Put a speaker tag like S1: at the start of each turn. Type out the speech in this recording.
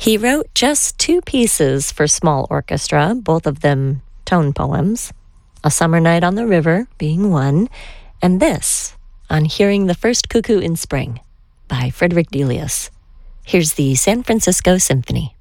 S1: He wrote just 2 pieces for small orchestra, both of them tone poems. A Summer Night on the River being one, and this, On Hearing the First Cuckoo in Spring, by Frederick Delius. Here's the San Francisco Symphony.